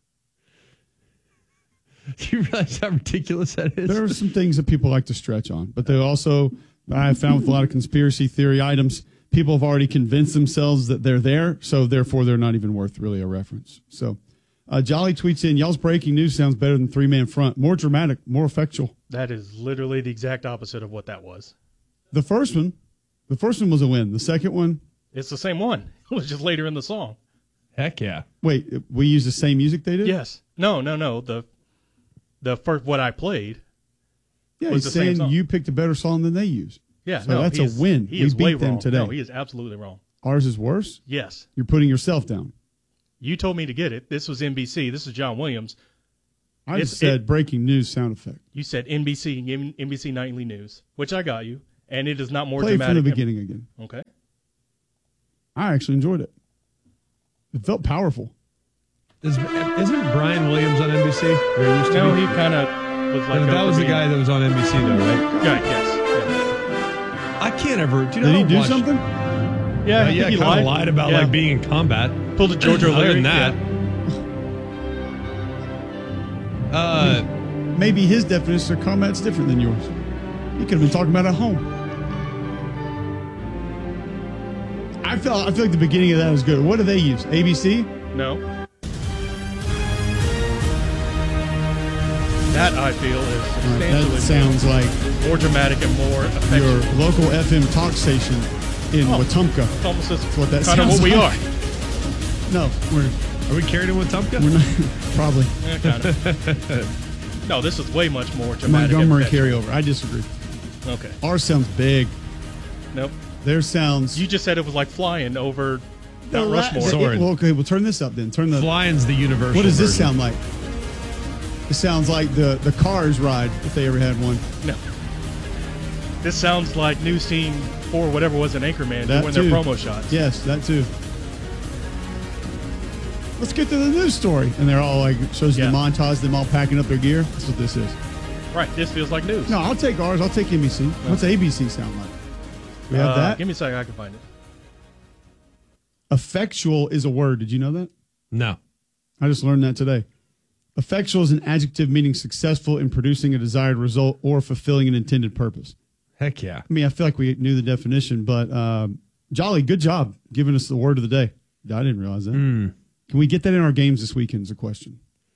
R: you realize how ridiculous that is?
P: There are some things that people like to stretch on, but they also, I have found with a lot of conspiracy theory items, people have already convinced themselves that they're there, so therefore they're not even worth really a reference. So Jolly tweets in, y'all's breaking news sounds better than three-man front. More dramatic, more effectual.
Q: That is literally the exact opposite of what that was.
P: The first one was a win. The second one,
Q: it's the same one. It was just later in the song.
R: Heck yeah.
P: Wait, we used the same music they did?
Q: Yes. No. The first what I played.
P: Yeah,
Q: was
P: he's
Q: the same
P: saying
Q: song.
P: you picked a better song than they used.
Q: Yeah,
P: so
Q: no,
P: that's
Q: he
P: a
Q: is-
P: win.
Q: He
P: We
Q: is way
P: beat them
Q: wrong.
P: today.
Q: No, he is absolutely wrong.
P: Ours is worse?
Q: Yes.
P: You're putting yourself down.
Q: You told me to get it. This was NBC. This is John Williams.
P: I just said breaking news sound effect.
Q: You said NBC Nightly News, which I got you, and it is not more
P: Play
Q: dramatic.
P: from the beginning again.
Q: Okay.
P: I actually enjoyed it. It felt powerful.
R: Isn't Brian Williams on NBC? Or he used to
Q: No,
R: be?
Q: he kind of was like.
R: That was the guy that was on NBC, though, right?
Q: Yeah, yes.
R: I can't ever. Do you
P: Did
R: know
P: he
R: how
P: do
R: much-
P: something?
Q: Yeah,
R: yeah,
Q: he
R: kind of
Q: lied.
R: lied about
Q: Yeah.
R: like being in combat.
Q: Pulled a George
R: Other
Q: O'Leary.
R: than that,
P: Maybe his definition of combat's different than yours. He could have been talking about at home. I feel like the beginning of that was good. What do they use? ABC?
Q: No. That I feel is substantially
P: That sounds like
Q: more dramatic and more effective.
P: your local FM talk station in Wetumpka.
Q: It's almost
P: That's what that
Q: kind of
P: sounds
Q: what we
P: like.
Q: are.
P: No,
R: are we carried in Wetumpka?
P: We're not. Probably.
Q: Yeah, kind of. No, this is way much more dramatic.
P: Montgomery
Q: and effective.
P: carryover. I disagree.
Q: Okay.
P: Ours sounds big.
Q: Nope.
P: Theirs sounds.
Q: You just said it was like flying over
P: No,
Q: Mount Rushmore.
P: Well, okay, we'll turn this up then. Turn the
R: Flying's the universal.
P: What does this
R: version.
P: sound like? It sounds like the Cars ride if they ever had one.
Q: No. This sounds like News Team 4, whatever was in Anchorman,
P: That
Q: doing
P: too.
Q: their promo shots.
P: Yes, that too. Let's get to the news story. And they're all like, shows you the montage, them all packing up their gear. That's what this is.
Q: Right. This feels like news.
P: No, I'll take ours. I'll take NBC. What's ABC sound like? We have that?
Q: Give me a second. I can find it.
P: Effectual is a word. Did you know that?
R: No.
P: I just learned that today. Effectual is an adjective meaning successful in producing a desired result or fulfilling an intended purpose.
R: Heck yeah.
P: I mean, I feel like we knew the definition, but Jolly, good job giving us the word of the day. I didn't realize that. Can we get that in our games this weekend is a question.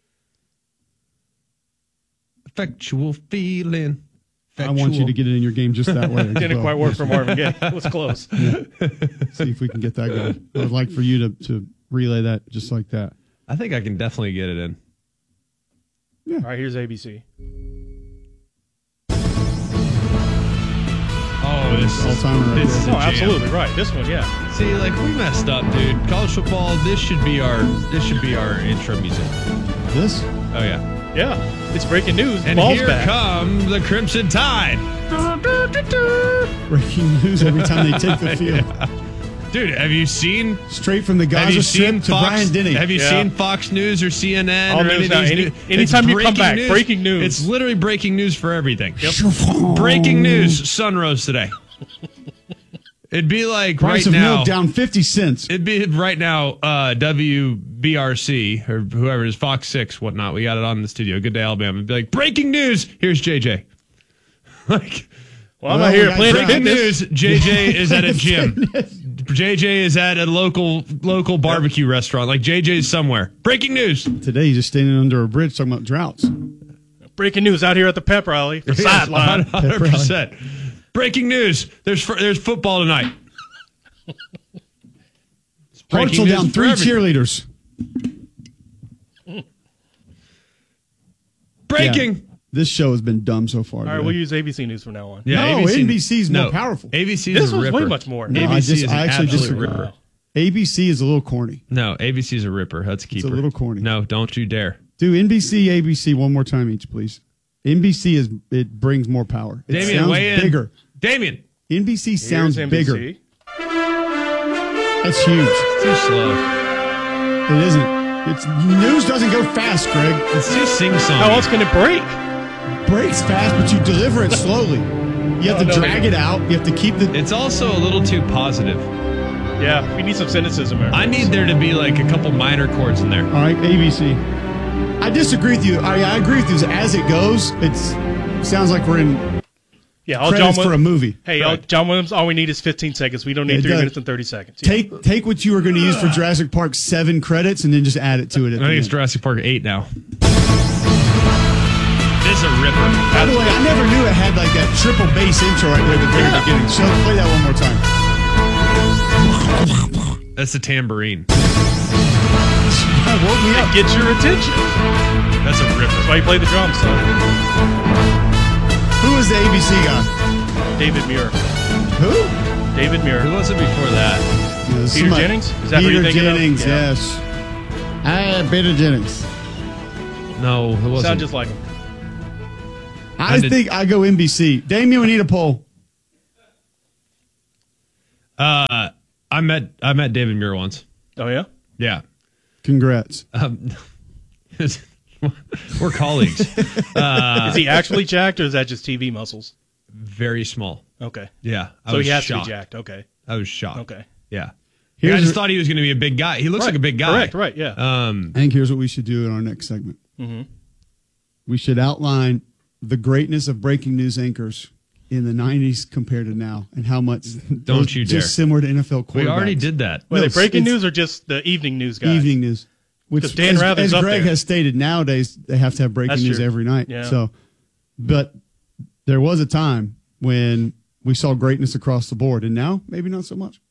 R: Effectual feeling.
P: I want you to get it in your game just that way.
Q: Didn't quite work for Marvin Gaye. It was close.
P: Yeah. See if we can get that going. I would like for you to relay that just like that.
R: I think I can definitely get it in.
P: Yeah.
Q: All right, here's ABC.
R: Oh, this is
P: all-timer right
R: this
P: there.
R: is a
Q: Oh,
R: jam.
Q: absolutely right. This one, yeah.
R: See, like we messed up, dude. College football. This should be our intro music.
P: This?
R: Oh yeah.
Q: Yeah. It's breaking news.
R: And
Q: Ball's
R: here
Q: back.
R: come the Crimson Tide.
P: Breaking news every time they take the field.
R: Yeah. Dude, have you seen
P: Straight from the
R: have you
P: Gaza
R: seen
P: Strip to Brian Denny.
R: Have you
Q: Yeah.
R: seen Fox News or CNN
Q: All
R: or
Q: news
R: any of
Q: now.
R: these
Q: Any-
R: news?
Q: anytime
R: It's
Q: you come back, breaking news.
R: It's literally breaking news for everything. Breaking news, sun rose today. It'd be like
P: Price
R: right
P: of
R: now.
P: milk down 50 cents.
R: It'd be right now, WBRC or whoever it is, Fox 6, whatnot. We got it on in the studio. Good Day, Alabama. It'd be like, breaking news. Here's JJ. Like,
Q: Well, I'm not here
P: we
Q: playing
P: got
R: breaking
Q: fitness.
R: news. JJ is at a gym. JJ is at a local barbecue restaurant. Like JJ's somewhere. Breaking news.
P: Today, he's just standing under a bridge talking about droughts.
Q: Breaking news out here at the pep rally. The sideline.
R: 100%. Breaking news. There's football tonight. It's breaking
P: Hartsel
R: news
P: down
R: for
P: 3
R: everything.
P: cheerleaders.
R: Breaking.
P: Yeah. This show has been dumb so far.
Q: All right,
P: today.
Q: we'll use ABC News from now on.
R: Yeah,
P: No, NBC's more powerful.
R: ABC
Q: This
R: is a
Q: was
R: ripper.
Q: way much more.
P: No,
R: ABC is an
P: I actually
R: absolute
P: disagree.
R: ripper.
P: ABC is a little corny.
R: No, ABC is a ripper. That's a keeper.
P: It's a little corny.
R: No, don't you dare.
P: Do NBC, ABC one more time each, please. NBC it brings more power. It
R: Damien,
P: sounds
R: weigh in.
P: bigger.
R: Damien.
P: NBC sounds
Q: Here's
P: bigger.
Q: NBC.
P: That's huge.
R: It's too slow.
P: It isn't. It's news doesn't go fast, Greg.
R: It's too sing-song.
Q: How else can it break?
P: Breaks fast, but you deliver it slowly. You have to drag it out. You have to keep the.
R: It's also a little too positive.
Q: Yeah, we need some cynicism there.
R: I need there to be like a couple minor chords in there.
P: All right, ABC. I disagree with you. I agree with you. As it goes, it sounds like we're in
Q: Yeah, all
P: credits
Q: John
P: for a movie.
Q: Hey, John Williams, all we need is 15 seconds. We don't need
P: It
Q: 3
P: does.
Q: minutes and 30 seconds. Yeah.
P: Take what you were going to use for Jurassic Park 7 credits and then just add it to it. At
R: I
P: the
R: think it's
P: end.
R: Jurassic Park 8 now. This is a ripper.
P: By the way, I never knew it had like that triple bass intro right there at the very beginning. So play that one more time.
R: That's the tambourine.
P: Woke me up.
Q: Get your attention.
R: That's a ripper.
Q: That's why you play the drums, son.
P: Who was the ABC guy?
Q: David Muir.
P: Who?
Q: David Muir.
R: Who was it before that?
Q: Peter Jennings? Is that who
P: Peter
Q: you're thinking of?
P: Jennings,
Q: Yeah.
P: yes. Peter Jennings.
R: No, it wasn't.
Q: Sound just like him.
P: I think I go NBC. Damien, we need a poll.
R: I met David Muir once.
Q: Oh, yeah?
R: Yeah.
P: Congrats.
R: We're colleagues.
Q: Is he actually jacked, or is that just TV muscles?
R: Very small.
Q: Okay.
R: Yeah.
Q: So he has
R: shocked.
Q: to be jacked. Okay.
R: I was shocked.
Q: Okay.
R: Yeah. I just thought he was going to be a big guy. He looks like a big guy.
Q: Correct, right, yeah.
P: I think here's what we should do in our next segment.
Q: Mm-hmm.
P: We should outline the greatness of breaking news anchors in the 90s compared to now, and how much
R: Don't you dare.
P: just similar to NFL quarterbacks.
R: We already did that.
Q: Were they breaking news or just the evening news guy?
P: Evening news. Which,
Q: Dan Rather's
P: as
Q: up
P: Greg
Q: there.
P: has stated, nowadays they have to have breaking
Q: That's
P: news
Q: true.
P: every night.
Q: Yeah.
P: So, but there was a time when we saw greatness across the board, and now maybe not so much.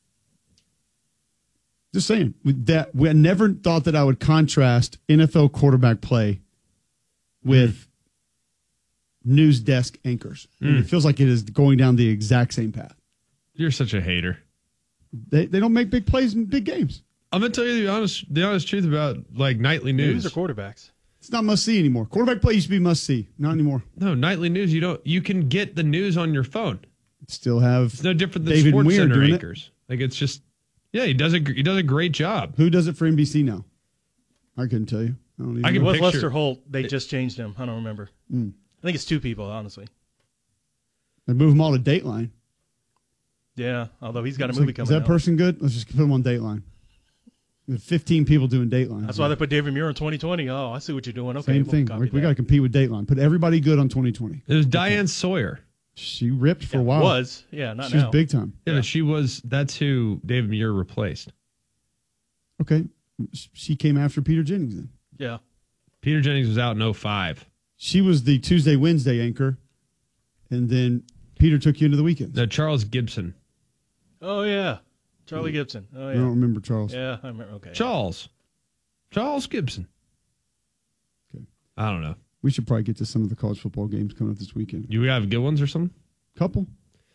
P: Just saying that we never thought that I would contrast NFL quarterback play with news desk anchors. And it feels like it is going down the exact same path.
R: You're such a hater.
P: They don't make big plays in big games.
R: I'm gonna tell you the honest truth about like nightly news.
Q: News or quarterbacks?
P: It's not must see anymore. Quarterback play used to be must see, not anymore.
R: No, nightly news. You can get the news on your phone.
P: Still have
R: It's no different than
P: David
R: Sports
P: Weir
R: Center
P: doing it.
R: anchors. Like it's just he does a great job.
P: Who does it for NBC now? I couldn't tell you. I don't even
R: I can
P: know.
Q: It was
R: picture-
Q: Lester Holt. They just changed him. I don't remember. I think it's two people, honestly.
P: They move them all to Dateline.
Q: Yeah, although he's got a
P: It's
Q: movie
P: like,
Q: coming
P: is that
Q: out.
P: person good? Let's just put him on Dateline. With 15 people doing Dateline.
Q: That's why they put David Muir in 2020. Oh, I see what you're doing. Okay,
P: Same
Q: we'll
P: thing.
Q: copy
P: We got to compete with Dateline. Put everybody good on 2020.
R: It was Diane Sawyer.
P: She ripped for a while.
Q: Was. Yeah, not
P: She
Q: now.
P: was big time.
R: Yeah, but she was. That's who David Muir replaced.
P: Okay. She came after Peter Jennings then.
Q: Yeah.
R: Peter Jennings was out in 2005.
P: She was the Tuesday, Wednesday anchor. And then Peter took you into the weekend.
R: No, Charles Gibson.
Q: Oh, yeah. Charlie Gibson. Oh,
P: I
Q: yeah.
P: don't remember Charles.
Q: Yeah, I remember. Okay.
R: Charles Gibson.
P: Okay.
R: I don't know.
P: We should probably get to some of the college football games coming up this weekend.
R: You have good ones or something?
P: Couple.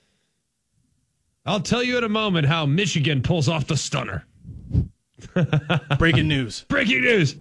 R: I'll tell you in a moment how Michigan pulls off the stunner.
Q: Breaking news.
R: Breaking news.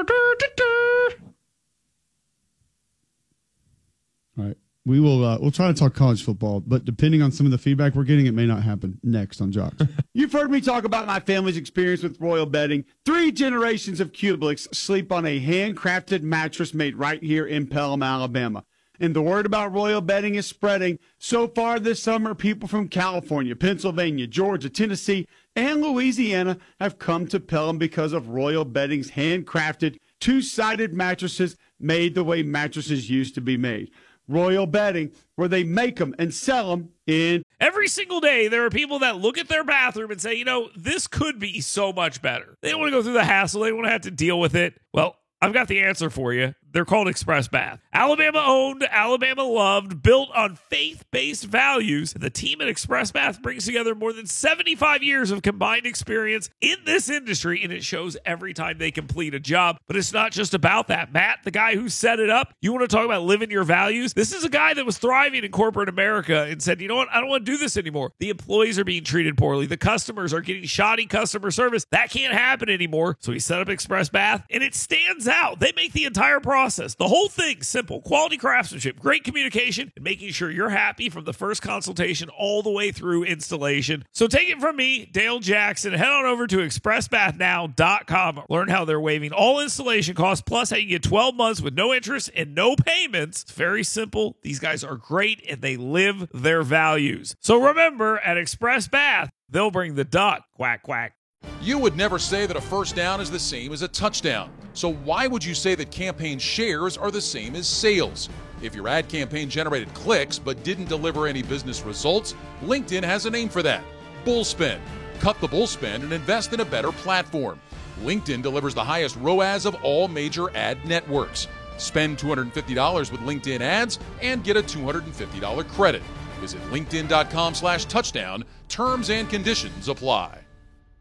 P: All right. We will we'll try to talk college football, but depending on some of the feedback we're getting, it may not happen next on Jocks. You've heard me talk about my family's experience with Royal Bedding. 3 generations of Cublix sleep on a handcrafted mattress made right here in Pelham, Alabama. And the word about Royal Bedding is spreading. So far this summer, people from California, Pennsylvania, Georgia, Tennessee, and Louisiana have come to Pelham because of Royal Bedding's handcrafted 2-sided mattresses made the way mattresses used to be made. Royal Bedding, where they make them and sell them in.
D: Every single day, there are people that look at their bathroom and say, you know, this could be so much better. They don't want to go through the hassle. They don't want to have to deal with it. Well, I've got the answer for you. They're called Express Bath. Alabama owned, Alabama loved, built on faith-based values. The team at Express Bath brings together more than 75 years of combined experience in this industry, and it shows every time they complete a job. But it's not just about that. Matt, the guy who set it up, you want to talk about living your values? This is a guy that was thriving in corporate America and said, you know what? I don't want to do this anymore. The employees are being treated poorly. The customers are getting shoddy customer service. That can't happen anymore. So he set up Express Bath, and it stands out. They make the entire process, the whole thing, simple. Quality craftsmanship, great communication, and making sure you're happy from the first consultation all the way through installation. So take it from me, Dale Jackson. Head on over to expressbathnow.com. Learn how they're waiving all installation costs, plus how you get 12 months with no interest and no payments. It's very simple. These guys are great, and they live their values. So remember, at Express Bath, they'll bring the duck. Quack, quack.
S: You would never say that a first down is the same as a touchdown. So why would you say that campaign shares are the same as sales? If your ad campaign generated clicks but didn't deliver any business results, LinkedIn has a name for that: Bullspend. Cut the bullspend and invest in a better platform. LinkedIn delivers the highest ROAS of all major ad networks. Spend $250 with LinkedIn ads and get a $250 credit. Visit linkedin.com/touchdown. Terms and conditions apply.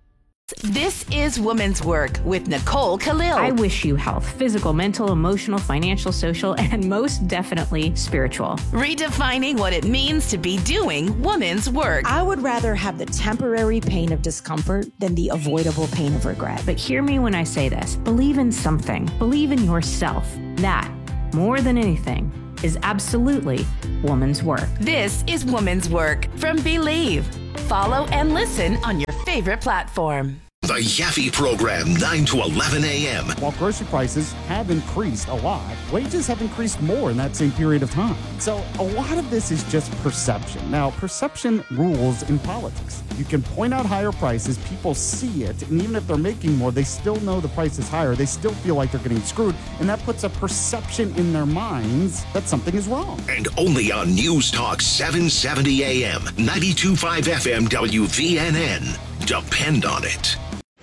A: This is Woman's Work with Nicole Khalil.
E: I wish you health, physical, mental, emotional, financial, social, and most definitely spiritual.
A: Redefining what it means to be doing woman's work.
G: I would rather have the temporary pain of discomfort than the avoidable pain of regret.
E: But hear me when I say this. Believe in something. Believe in yourself. That, more than anything, is absolutely woman's work.
A: This is Woman's Work from Believe. Follow and listen on your favorite platform.
K: The Yaffe Program, 9 to 11 a.m.
H: While grocery prices have increased a lot, wages have increased more in that same period of time. So a lot of this is just perception. Now, perception rules in politics. You can point out higher prices, people see it, and even if they're making more, they still know the price is higher. They still feel like they're getting screwed, and that puts a perception in their minds that something is wrong.
K: And only on News Talk 770 AM, 92.5 FM WVNN. Depend on it.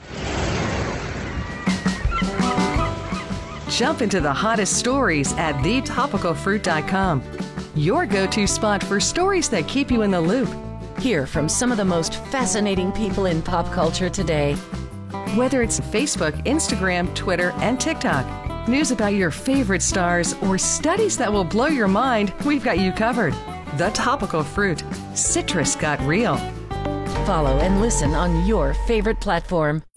Y: Jump into the hottest stories at thetopicalfruit.com. Your go-to spot for stories that keep you in the loop.
A: Hear from some of the most fascinating people in pop culture today.
Y: Whether it's Facebook, Instagram, Twitter, and TikTok, news about your favorite stars, or studies that will blow your mind, we've got you covered. The Topical Fruit. Citrus got real.
A: Follow and listen on your favorite platform.